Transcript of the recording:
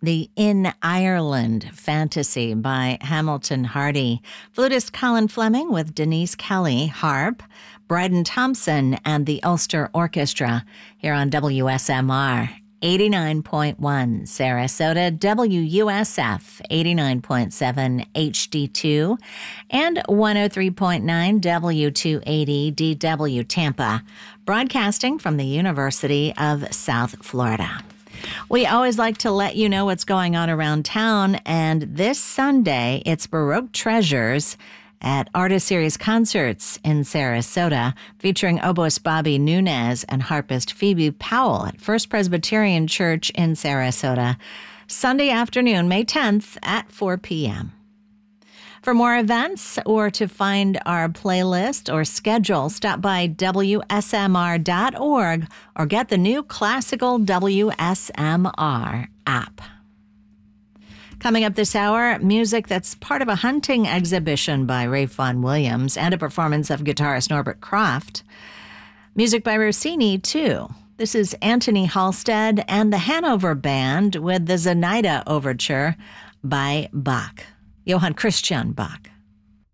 the In Ireland Fantasy by Hamilton Hardy. Flutist Colin Fleming with Denise Kelly, harp, Bryden Thompson and the Ulster Orchestra here on WSMR. 89.1 Sarasota, WUSF 89.7 HD2, and 103.9 W280 DW Tampa, broadcasting from the University of South Florida. We always like to let you know what's going on around town, and this Sunday, it's Baroque Treasures at Artist Series Concerts in Sarasota, featuring oboist Bobby Nunez and harpist Phoebe Powell at First Presbyterian Church in Sarasota, Sunday afternoon, May 10th at 4 p.m. For more events or to find our playlist or schedule, stop by WSMR.org or get the new classical WSMR app. Coming up this hour, music that's part of a hunting exhibition by Ralph Vaughan Williams and a performance of guitarist Norbert Croft. Music by Rossini, too. This is Anthony Halstead and the Hanover Band with the Zenaida Overture by Bach, Johann Christian Bach.